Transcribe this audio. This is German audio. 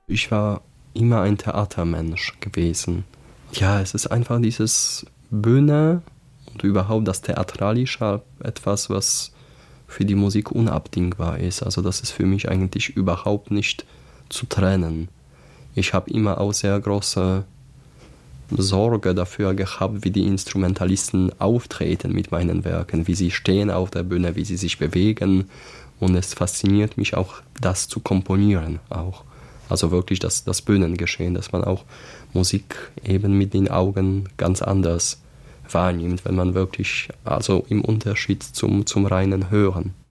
Ich war immer ein Theatermensch gewesen. Ja, es ist einfach dieses Bühne und überhaupt das Theatralische etwas, was für die Musik unabdingbar ist. Also das ist für mich eigentlich überhaupt nicht zu trennen. Ich habe immer auch sehr große Sorge dafür gehabt, wie die Instrumentalisten auftreten mit meinen Werken, wie sie stehen auf der Bühne, wie sie sich bewegen. Und es fasziniert mich auch, das zu komponieren auch. Also wirklich das Bühnengeschehen, dass man auch Musik eben mit den Augen ganz anders wahrnimmt, wenn man wirklich, also im Unterschied zum reinen Hören.